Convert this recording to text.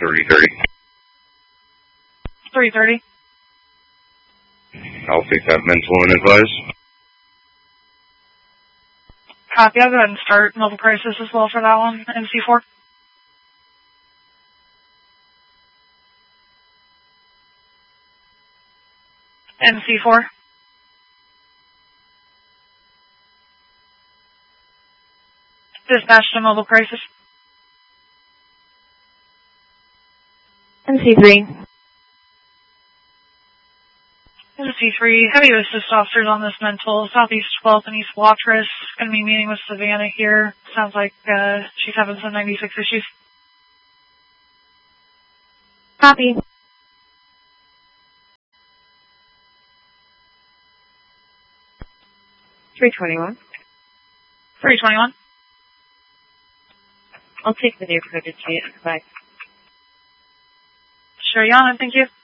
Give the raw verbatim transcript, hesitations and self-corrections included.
three thirty. three thirty. I'll take that mental and advise. Copy. I'll go ahead and start mobile crisis as well for that one, M C four. M C four. Dispatch to mobile crisis. M C three. M C three, heavy assist officers on this mental, Southeast twelfth and East Watrous. Going to be meeting with Savannah here. Sounds like uh, she's having some ninety-six issues. Copy. three twenty-one. three twenty-one. I'll take the neighborhood to you. Bye. Sure, Yana, thank you.